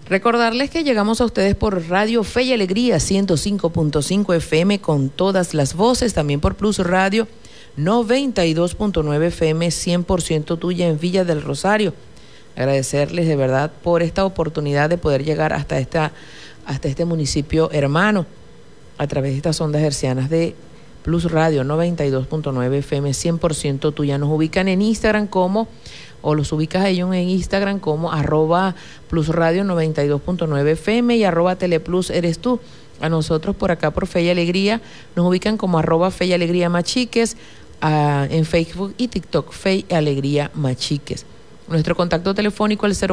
Recordarles que llegamos a ustedes por Radio Fe y Alegría 105.5 FM con todas las voces, también por Plus Radio 92.9 FM 100% tuya en Villa del Rosario. Agradecerles de verdad por esta oportunidad de poder llegar hasta este municipio hermano a través de estas ondas hercianas de Plus Radio 92.9 FM 100% tuya. Nos ubican en Instagram o los ubicas a ellos en Instagram como @plusradio 92.9 FM y @teleplus eres tú. A nosotros por acá por Fe y Alegría nos ubican como @Fe y Alegría Machiques, en Facebook y TikTok Fe y Alegría Machiques. Nuestro contacto telefónico es el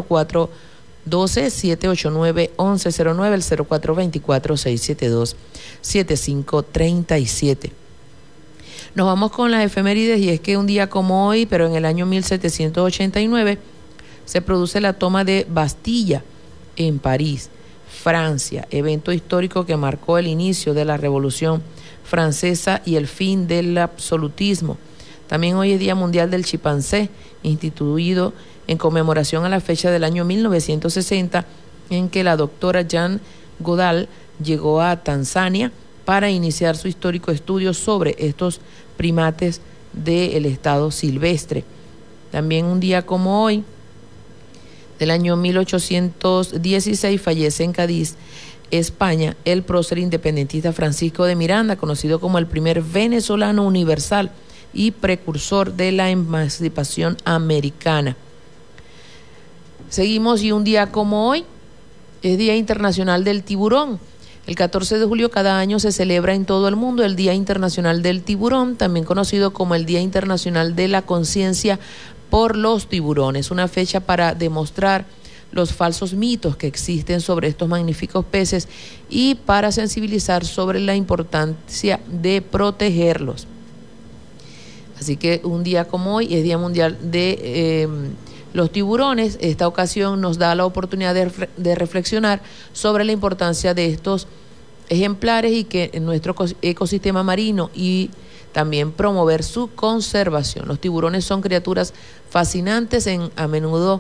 0412-789-1109, el 0424-672-7537. Nos vamos con las efemérides y es que un día como hoy, pero en el año 1789, se produce la toma de Bastilla en París, Francia, evento histórico que marcó el inicio de la Revolución Francesa y el fin del absolutismo. También hoy es Día Mundial del Chimpancé, instituido en conmemoración a la fecha del año 1960 en que la doctora Jane Goodall llegó a Tanzania para iniciar su histórico estudio sobre estos primates del estado silvestre. También un día como hoy, del año 1816, fallece en Cádiz, España, el prócer independentista Francisco de Miranda, conocido como el primer venezolano universal y precursor de la emancipación americana. Seguimos y un día como hoy es Día Internacional del Tiburón. El 14 de julio cada año se celebra en todo el mundo el Día Internacional del Tiburón, también conocido como el Día Internacional de la Conciencia por los Tiburones, una fecha para demostrar los falsos mitos que existen sobre estos magníficos peces y para sensibilizar sobre la importancia de protegerlos. Así que un día como hoy es Día Mundial de los Tiburones. Esta ocasión nos da la oportunidad de reflexionar sobre la importancia de estos ejemplares y que en nuestro ecosistema marino y también promover su conservación. Los tiburones son criaturas fascinantes a menudo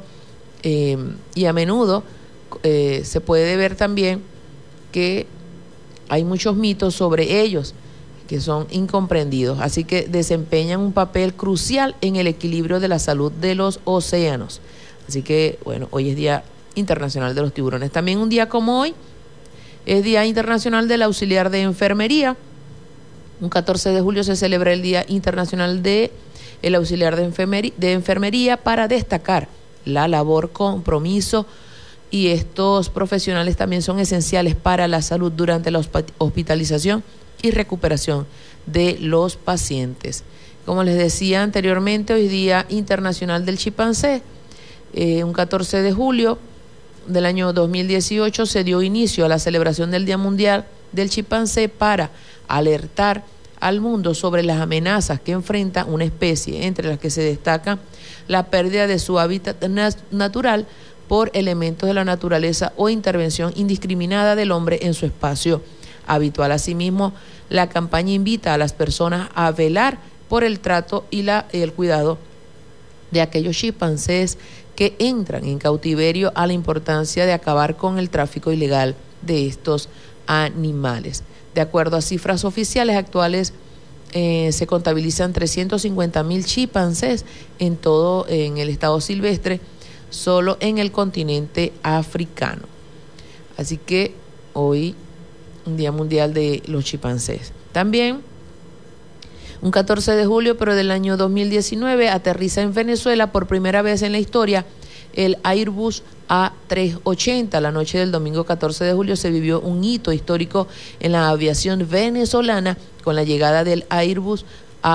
se puede ver también que hay muchos mitos sobre ellos que son incomprendidos, así que desempeñan un papel crucial en el equilibrio de la salud de los océanos. Así que, bueno, hoy es Día Internacional de los Tiburones. También un día como hoy es Día Internacional del Auxiliar de Enfermería. Un 14 de julio se celebra el Día Internacional del Auxiliar de Enfermería para destacar la labor, compromiso, y estos profesionales también son esenciales para la salud durante la hospitalización y recuperación de los pacientes. Como les decía anteriormente, hoy Día Internacional del Chimpancé. Un 14 de julio del año 2018 se dio inicio a la celebración del Día Mundial del Chimpancé para alertar al mundo sobre las amenazas que enfrenta una especie, entre las que se destaca la pérdida de su hábitat natural por elementos de la naturaleza o intervención indiscriminada del hombre en su espacio habitual. Asimismo, la campaña invita a las personas a velar por el trato y el cuidado de aquellos chimpancés que entran en cautiverio, a la importancia de acabar con el tráfico ilegal de estos animales. De acuerdo a cifras oficiales actuales, se contabilizan 350,000 chimpancés en el estado silvestre, solo en el continente africano. Así que hoy, un Día Mundial de los Chimpancés. También, un 14 de julio, pero del año 2019, aterriza en Venezuela por primera vez en la historia el Airbus A380. La noche del domingo 14 de julio se vivió un hito histórico en la aviación venezolana con la llegada del Airbus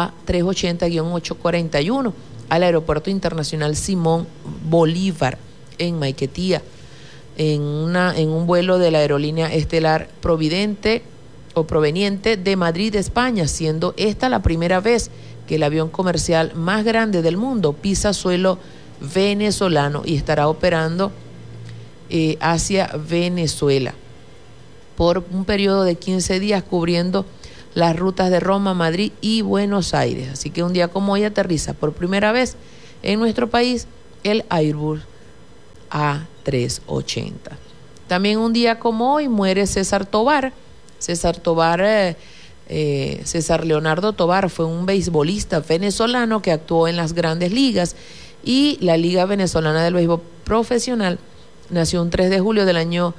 A380-841 al Aeropuerto Internacional Simón Bolívar en Maiquetía, en un vuelo de la aerolínea estelar proveniente de Madrid, España, siendo esta la primera vez que el avión comercial más grande del mundo pisa suelo venezolano y estará operando hacia Venezuela por un periodo de 15 días, cubriendo las rutas de Roma, Madrid y Buenos Aires. Así que un día como hoy aterriza por primera vez en nuestro país el Airbus A380. También un día como hoy muere César Tovar. César Leonardo Tovar fue un beisbolista venezolano que actuó en las Grandes Ligas y la Liga Venezolana del Béisbol Profesional. Nació un 3 de julio del año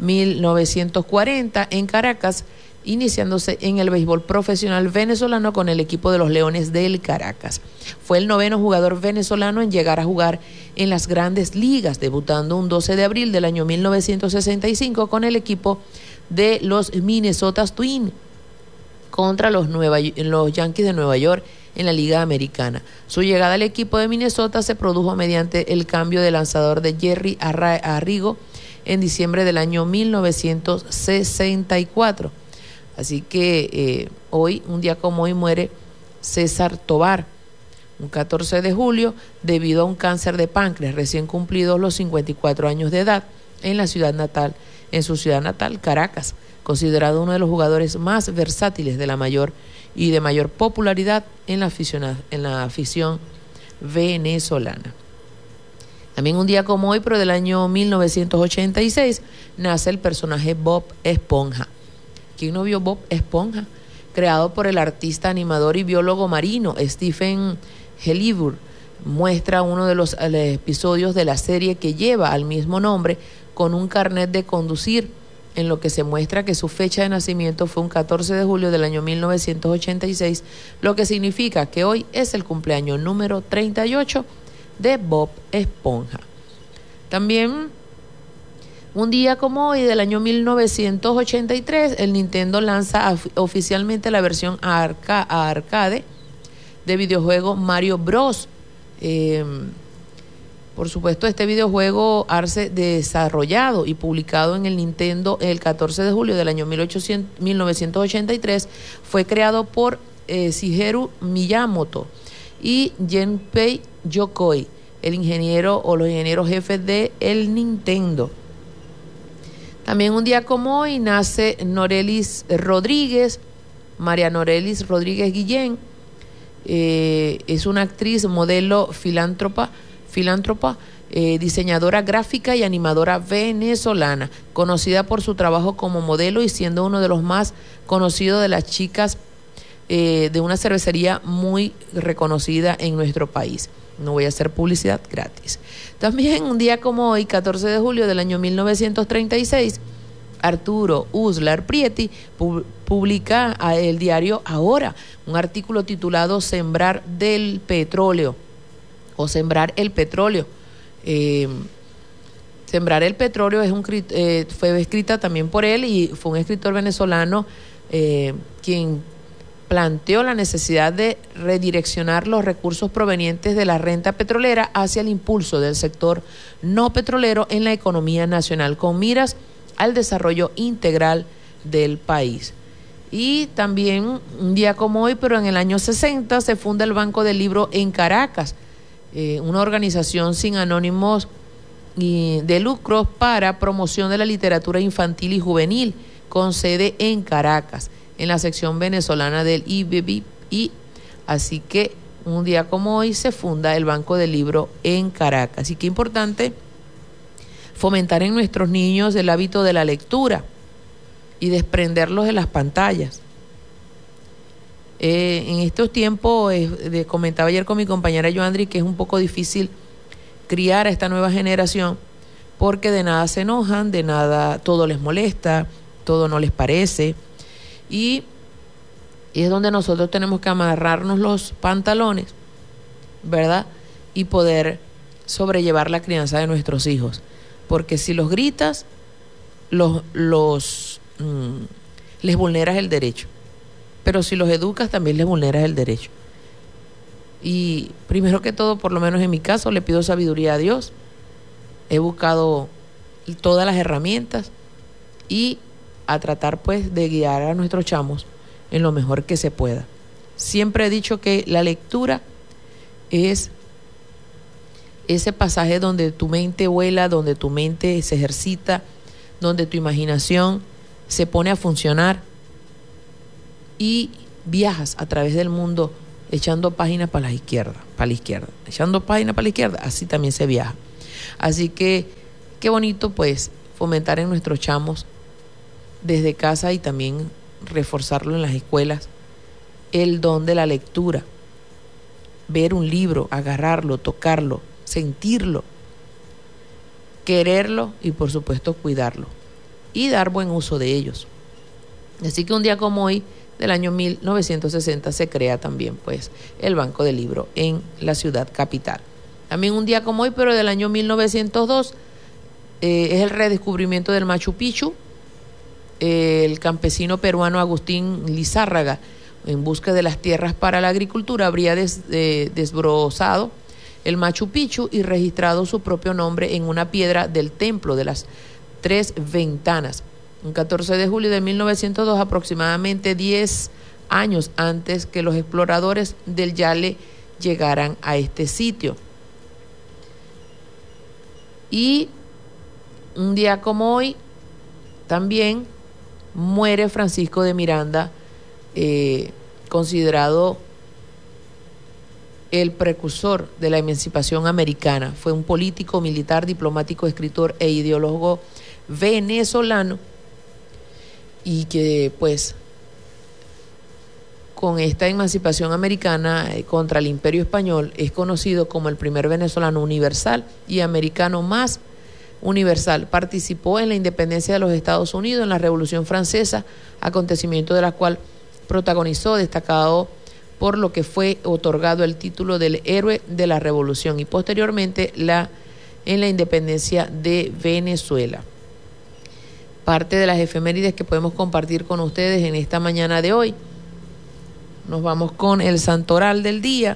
1940 en Caracas, iniciándose en el béisbol profesional venezolano con el equipo de los Leones del Caracas. Fue el 9º jugador venezolano en llegar a jugar en las Grandes Ligas, debutando un 12 de abril del año 1965 con el equipo de los Minnesota Twins contra los Yankees de Nueva York en la Liga Americana. Su llegada al equipo de Minnesota se produjo mediante el cambio de lanzador de Jerry Arrigo en diciembre del año 1964. Así que hoy, un día como hoy, muere César Tovar, un 14 de julio, debido a un cáncer de páncreas, recién cumplidos los 54 años de edad, en su ciudad natal, Caracas, considerado uno de los jugadores más versátiles de mayor popularidad en la afición venezolana. También un día como hoy, pero del año 1986, nace el personaje Bob Esponja. ¿Quién no vio Bob Esponja? Creado por el artista, animador y biólogo marino Stephen Helibur, muestra uno de los episodios de la serie que lleva al mismo nombre con un carnet de conducir, en lo que se muestra que su fecha de nacimiento fue un 14 de julio del año 1986, lo que significa que hoy es el cumpleaños número 38 de Bob Esponja. También un día como hoy del año 1983, el Nintendo lanza oficialmente la versión arcade de videojuego Mario Bros. Por supuesto, este videojuego arse desarrollado y publicado en el Nintendo el 14 de julio del año 1983, fue creado por Shigeru Miyamoto y Junpei Yokoi, los ingenieros jefes de el Nintendo. También un día como hoy nace María Norelis Rodríguez Guillén. Es una actriz, modelo, filántropa, diseñadora gráfica y animadora venezolana, conocida por su trabajo como modelo y siendo uno de los más conocidos de las chicas de una cervecería muy reconocida en nuestro país. No voy a hacer publicidad gratis. También un día como hoy, 14 de julio del año 1936, Arturo Uslar Prieti publica el diario Ahora un artículo titulado Sembrar del Petróleo o Sembrar el Petróleo. Sembrar el Petróleo fue escrita también por él y fue un escritor venezolano quien planteó la necesidad de redireccionar los recursos provenientes de la renta petrolera hacia el impulso del sector no petrolero en la economía nacional, con miras al desarrollo integral del país. Y también un día como hoy, pero en el año 60, se funda el Banco del Libro en Caracas, una organización sin ánimos de lucro para promoción de la literatura infantil y juvenil, con sede en Caracas, en la sección venezolana del IBBI. Así que un día como hoy se funda el Banco del Libro en Caracas. Así que es importante fomentar en nuestros niños el hábito de la lectura y desprenderlos de las pantallas. En estos tiempos, comentaba ayer con mi compañera Joandri, que es un poco difícil criar a esta nueva generación porque de nada se enojan, de nada todo les molesta, todo no les parece. Y es donde nosotros tenemos que amarrarnos los pantalones, ¿verdad? Y poder sobrellevar la crianza de nuestros hijos. Porque si los gritas, les vulneras el derecho. Pero si los educas, también les vulneras el derecho. Y primero que todo, por lo menos en mi caso, le pido sabiduría a Dios. He buscado todas las herramientas y a tratar pues de guiar a nuestros chamos en lo mejor que se pueda. Siempre he dicho que la lectura es ese pasaje donde tu mente vuela, donde tu mente se ejercita, donde tu imaginación se pone a funcionar y viajas a través del mundo echando páginas para la izquierda, echando páginas para la izquierda, así también se viaja. Así que qué bonito pues fomentar en nuestros chamos desde casa y también reforzarlo en las escuelas, el don de la lectura. Ver un libro, agarrarlo, tocarlo, sentirlo, quererlo y por supuesto cuidarlo y dar buen uso de ellos. Así que un día como hoy, del año 1960, se crea también pues el Banco del Libro en la ciudad capital. También un día como hoy, pero del año 1902, es el redescubrimiento del Machu Picchu. El campesino peruano Agustín Lizárraga, en busca de las tierras para la agricultura, habría desbrozado el Machu Picchu y registrado su propio nombre en una piedra del Templo de las Tres Ventanas. Un 14 de julio de 1902, aproximadamente 10 años antes que los exploradores del Yale llegaran a este sitio. Y un día como hoy, también muere Francisco de Miranda, considerado el precursor de la emancipación americana. Fue un político, militar, diplomático, escritor e ideólogo venezolano, y que pues con esta emancipación americana contra el Imperio Español es conocido como el primer venezolano universal y americano más universal. Participó en la independencia de los Estados Unidos, en la Revolución Francesa, acontecimiento de la cual protagonizó, destacado por lo que fue otorgado el título del héroe de la Revolución, y posteriormente en la independencia de Venezuela. Parte de las efemérides que podemos compartir con ustedes en esta mañana de hoy. Nos vamos con el santoral del día.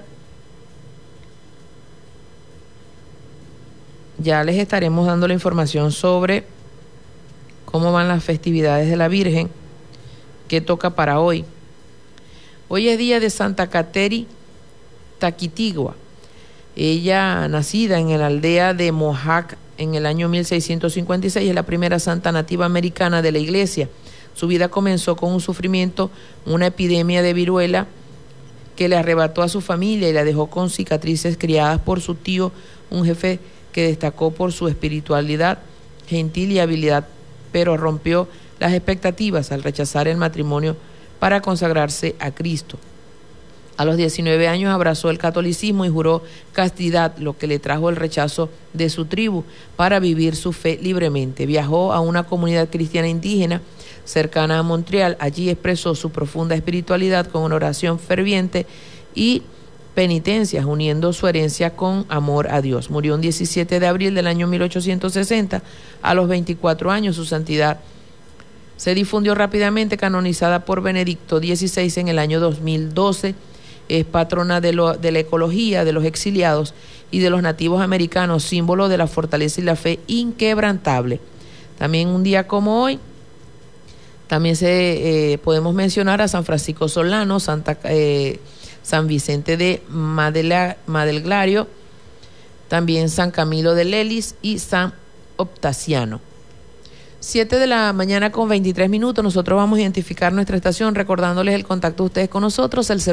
Ya les estaremos dando la información sobre cómo van las festividades de la Virgen, qué toca para hoy. Hoy es día de Santa Cateri Taquitigua. Ella, nacida en la aldea de Mojac en el año 1656, es la primera santa nativa americana de la iglesia. Su vida comenzó con un sufrimiento, una epidemia de viruela que le arrebató a su familia y la dejó con cicatrices criadas por su tío, un jefe que destacó por su espiritualidad gentil y habilidad, pero rompió las expectativas al rechazar el matrimonio para consagrarse a Cristo. A los 19 años abrazó el catolicismo y juró castidad, lo que le trajo el rechazo de su tribu para vivir su fe libremente. Viajó a una comunidad cristiana indígena cercana a Montreal. Allí expresó su profunda espiritualidad con una oración ferviente y penitencias, uniendo su herencia con amor a Dios. Murió un 17 de abril del año 1860. A los 24 años, su santidad se difundió rápidamente, canonizada por Benedicto XVI en el año 2012. Es patrona de la ecología, de los exiliados y de los nativos americanos, símbolo de la fortaleza y la fe inquebrantable. También un día como hoy, también podemos mencionar a San Francisco Solano, San Vicente de Madelglario, también San Camilo de Lelis y San Optaciano. 7 de la mañana con 23 minutos, nosotros vamos a identificar nuestra estación, recordándoles el contacto de ustedes con nosotros, el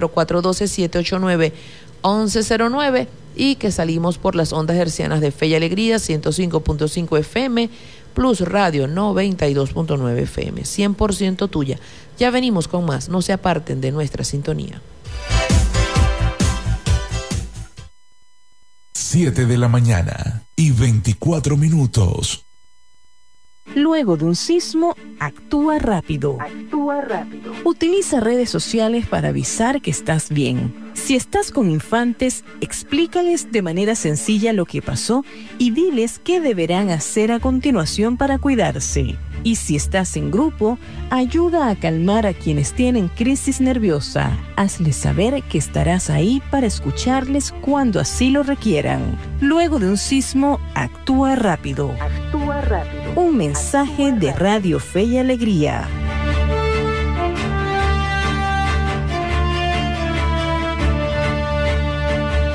0412-789-1109, y que salimos por las ondas hercianas de Fe y Alegría, 105.5 FM, Plus Radio 92.9 FM, 100% tuya. Ya venimos con más, no se aparten de nuestra sintonía. 7 de la mañana y 24 minutos. Luego de un sismo, actúa rápido. Utiliza redes sociales para avisar que estás bien. Si estás con infantes, explícales de manera sencilla lo que pasó y diles qué deberán hacer a continuación para cuidarse. Y si estás en grupo, ayuda a calmar a quienes tienen crisis nerviosa. Hazles saber que estarás ahí para escucharles cuando así lo requieran. Luego de un sismo, actúa rápido. Un mensaje de Radio Fe y Alegría.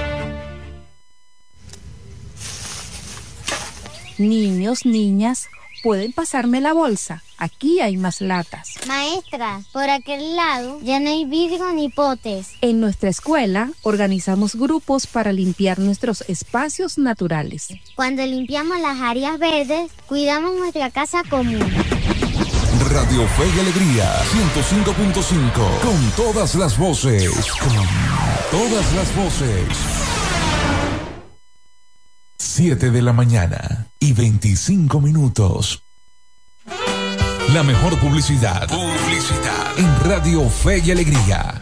Niños, niñas, ¿pueden pasarme la bolsa? Aquí hay más latas. Maestra, por aquel lado ya no hay vidrio ni potes. En nuestra escuela organizamos grupos para limpiar nuestros espacios naturales. Cuando limpiamos las áreas verdes, cuidamos nuestra casa común. Radio Fe y Alegría 105.5. Con todas las voces. Con todas las voces. 7 de la mañana y 25 minutos. La mejor publicidad. En Radio Fe y Alegría.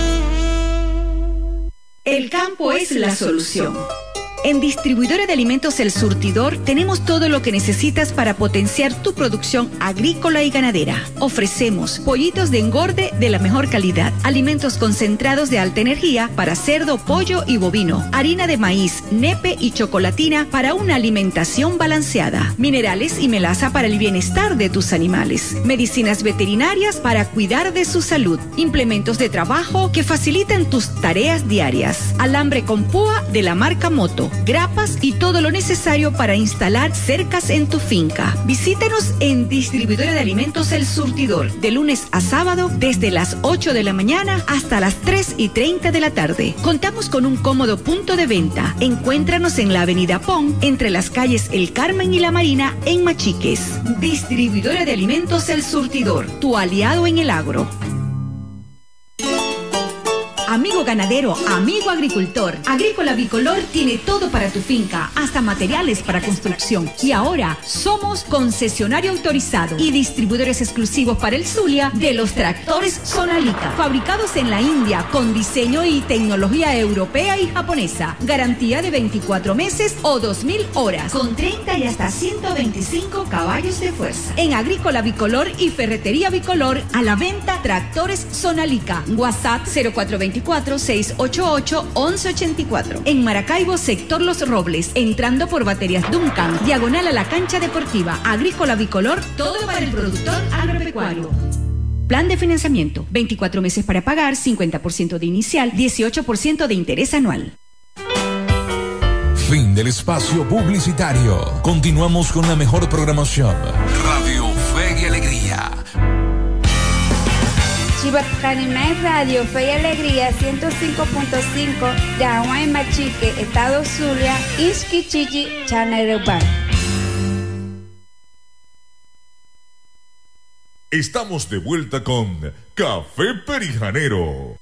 El campo es la solución. En Distribuidora de Alimentos El Surtidor tenemos todo lo que necesitas para potenciar tu producción agrícola y ganadera. Ofrecemos pollitos de engorde de la mejor calidad, alimentos concentrados de alta energía para cerdo, pollo y bovino, harina de maíz, nepe y chocolatina para una alimentación balanceada, minerales y melaza para el bienestar de tus animales, medicinas veterinarias para cuidar de su salud, implementos de trabajo que facilitan tus tareas diarias, alambre con púa de la marca Moto, grapas y todo lo necesario para instalar cercas en tu finca. Visítanos en Distribuidora de Alimentos El Surtidor, de lunes a sábado desde las 8 de la mañana hasta las 3:30 de la tarde. Contamos con un cómodo punto de venta. Encuéntranos en la avenida Pon, entre las calles El Carmen y La Marina, en Machiques. Distribuidora de Alimentos El Surtidor, tu aliado en el agro. Amigo ganadero, amigo agricultor, Agrícola Bicolor tiene todo para tu finca, hasta materiales para construcción. Y ahora somos concesionario autorizado y distribuidores exclusivos para el Zulia de los tractores Sonalica, fabricados en la India con diseño y tecnología europea y japonesa. Garantía de 24 meses o 2.000 horas, con 30 y hasta 125 caballos de fuerza. En Agrícola Bicolor y Ferretería Bicolor, a la venta tractores Sonalica. WhatsApp 0424-688-1184. En Maracaibo, sector Los Robles, entrando por Baterías Duncan, diagonal a la cancha deportiva. Agrícola Bicolor, todo para el productor agropecuario. Plan de financiamiento, 24 meses para pagar, 50% de inicial, 18% de interés anual. Fin del espacio publicitario. Continuamos con la mejor programación. Radio Fe y Alegría. Chivacanimé Radio Fe y Alegría 105.5 de Agua en Machique, Estado Zulia, Isquichichi, Chanerupa. Estamos de vuelta con Café Perijanero.